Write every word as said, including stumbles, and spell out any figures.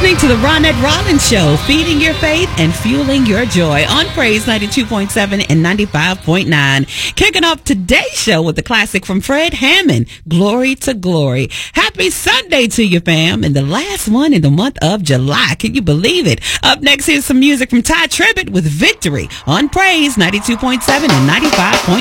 listening to the Ronette Rollins Show, feeding your faith and fueling your joy on Praise ninety-two point seven and ninety-five point nine. Kicking off today's show with the classic from Fred Hammond, Glory to Glory. Happy Sunday to you, fam, and the last one in the month of July. Can you believe it? Up next, here's some music from Ty Tribbett with Victory on Praise ninety-two point seven and ninety-five point nine.